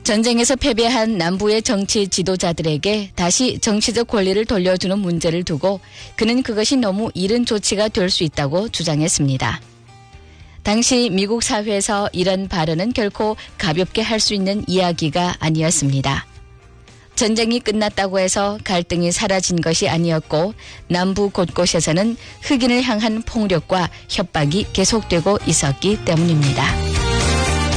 전쟁에서 패배한 남부의 정치 지도자들에게 다시 정치적 권리를 돌려주는 문제를 두고 그는 그것이 너무 이른 조치가 될 수 있다고 주장했습니다. 당시 미국 사회에서 이런 발언은 결코 가볍게 할 수 있는 이야기가 아니었습니다. 전쟁이 끝났다고 해서 갈등이 사라진 것이 아니었고 남부 곳곳에서는 흑인을 향한 폭력과 협박이 계속되고 있었기 때문입니다.